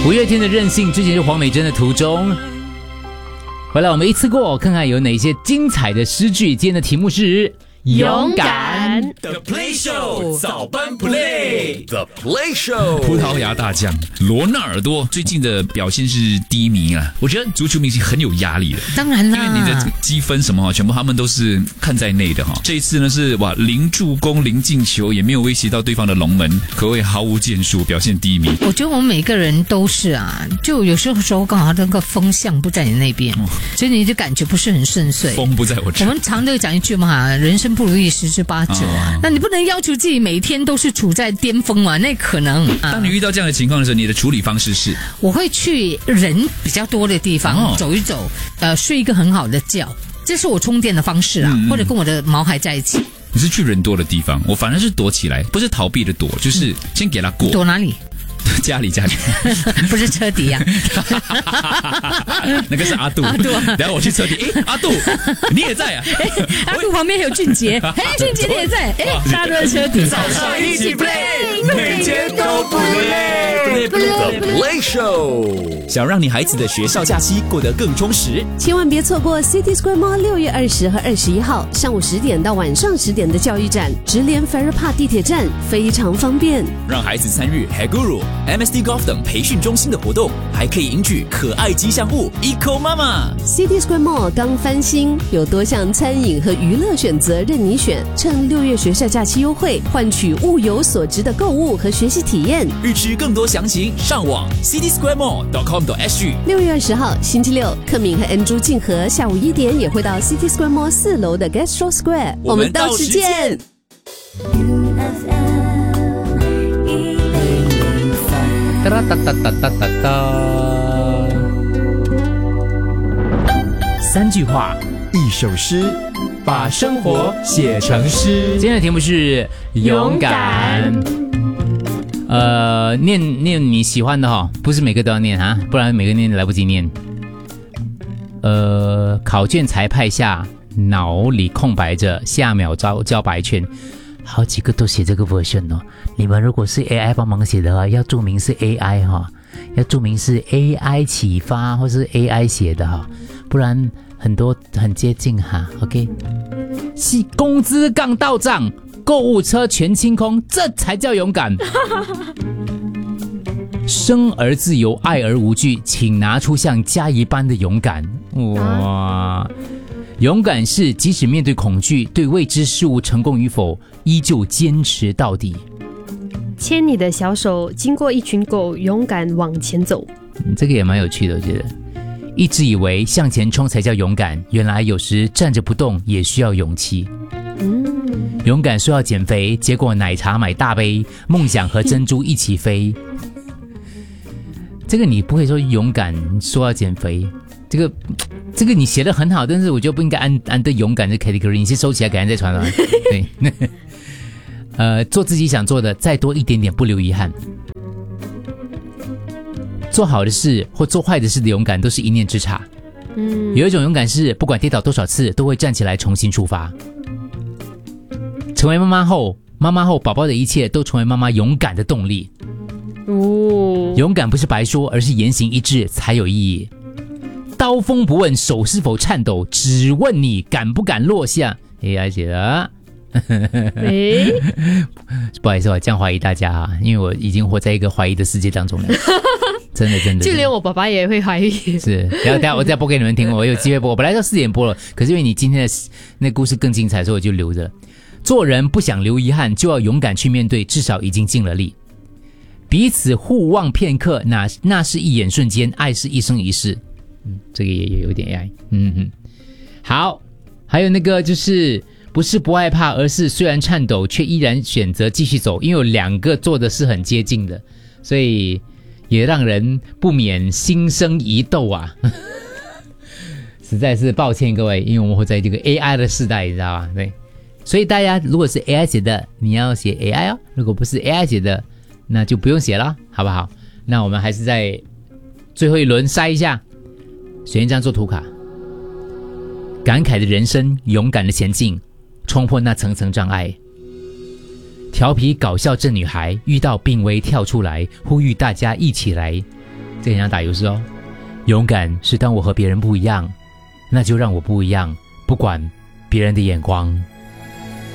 五月天的任性，之前是黄美珍的途中。回来我们一次过，看看有哪些精彩的诗句。今天的题目是勇敢。 The Play Show 早班 Play The Play Show 葡萄牙大将罗纳尔多最近的表现是低迷啊，我觉得足球明星很有压力的， 当然啦， 因为你的积分什么全部他们都是看在内的哈。这一次呢是零助攻零进球，也没有威胁到对方的龙门，可谓毫无建树，表现低迷。 我觉得我们每个人都是啊，就有时候刚好那个风向不在你那边，所以你就感觉不是很顺遂。 风不在我这。 我们常都讲一句嘛，人生不如意十之八九。那你不能要求自己每天都是处在巅峰嘛？那可能。 当你遇到这样的情况的时候，你的处理方式是？ 我会去人比较多的地方走一走，睡一个很好的觉，这是我充电的方式啊，或者跟我的毛孩在一起。 你是去人多的地方，我反而是躲起来，不是逃避的躲，就是先给他过。 躲哪里？ 家里不是车底啊那个是阿杜。等下我去车底，阿杜你也在啊？ 阿杜旁边还有俊杰，俊杰你也在，大家都在车底。 早上一起 play， 每天都不累。The Play Show 想让你孩子的学校假期过得更充实， 千万别错过 City Square Mall 6月20和21号上午10点到晚上10点的教育展，直连 Farrer Park 地铁站，非常方便。 让孩子参与 Haguru、MSD Golf 等培训中心的活动，还可以赢取可爱吉祥物 Eco 妈妈。 City Square Mall 刚翻新，有多项餐饮和娱乐选择任你选。趁6月学校假期优惠，换取物有所值的购物和学习体验。 预知更多详情，上网 citysquaremall.com.sg。 6月20号星期六，克敏和 Andrew 静和下午1点也会到 City Square Mall 4楼的 Gastro Square， 我们到时见。 哒哒哒哒哒哒哒。3句话 1首诗，把生活写成诗。 今天的题目是勇敢。念你喜欢的哈，不是每个都要念哈，不然每个念来不及念。考卷裁派下，脑里空白着，下秒交白卷。好几个都写这个 version 哦。你们如果是 AI 帮忙写的话，要注明是 AI 哈，要注明是 AI 启发或是 AI 写的哈，不然很多很接近哈。OK， 是工资刚到账，购物车全清空，这才叫勇敢。生而自由，爱而无惧，请拿出像嘉怡般的勇敢。哇！勇敢是即使面对恐惧，对未知事物成功与否，依旧坚持到底。 牵你的小手，经过一群狗，勇敢往前走。 这个也蛮有趣的，我觉得。一直以为向前冲才叫勇敢，原来有时站着不动也需要勇气。勇敢说要减肥，结果奶茶买大杯，梦想和珍珠一起飞。这个你不会说勇敢说要减肥，这个你写得很好，但是我觉得不应该安的勇敢的 category， 你先收起来，改天再传来。对，做自己想做的，再多一点点，不留遗憾。做好的事或做坏的事的勇敢，都是一念之差。有一种勇敢是不管跌倒多少次，都会站起来重新出发。成为妈妈后，宝宝的一切都成为妈妈勇敢的动力。勇敢不是白说，而是言行一致才有意义。刀锋不问手是否颤抖，只问你敢不敢落下。AI 写的。不好意思，我这样怀疑大家哈，因为我已经活在一个怀疑的世界当中了。真的， 就连我爸爸也会怀疑。 是，等下我再播给你们听，我有机会播。我本来到4点播了，可是因为你今天的那故事更精彩，所以我就留着。做人不想留遗憾，就要勇敢去面对，至少已经尽了力。彼此互望片刻，那是一眼瞬间，爱是一生一世。这个也有点爱。好，还有那个就是不是不害怕，而是虽然颤抖，却依然选择继续走，因为有2个做的是很接近的，所以也让人不免心生疑窦啊。实在是抱歉各位，因为我们会在这个 AI 的时代，你知道吧？对，所以大家如果是 AI 写的，你要写 AI 哦；如果不是 AI 写的，那就不用写了，好不好？那我们还是在最后一轮筛一下，选一张做图卡。感慨的人生，勇敢的前进，冲破那层层障碍。调皮搞笑这女孩遇到病危跳出来，呼吁大家一起来。 这很像打油诗哦。勇敢是当我和别人不一样，那就让我不一样，不管别人的眼光。